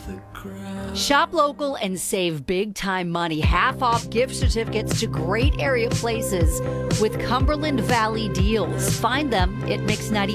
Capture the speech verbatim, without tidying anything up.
Shop local and save big time money. Half off gift certificates to great area places with Cumberland Valley deals. Find them at mix ninety